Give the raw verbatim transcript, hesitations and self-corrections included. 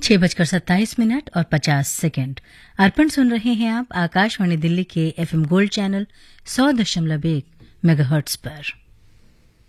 छह बजकर सत्ताईस मिनट और पचास सेकंड। अर्पण सुन रहे हैं आप आकाशवाणी दिल्ली के एफएम गोल्ड चैनल सौ दशमलव एक मेगाहर्ट्ज पर।